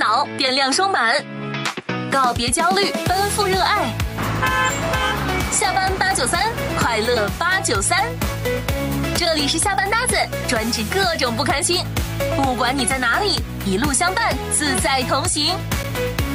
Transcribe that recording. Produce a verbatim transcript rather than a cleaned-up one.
脑，电量充满，告别焦虑，奔赴热爱。下班八九三，快乐八九三。这里是下班搭子，专治各种不开心。不管你在哪里，一路相伴，自在同行。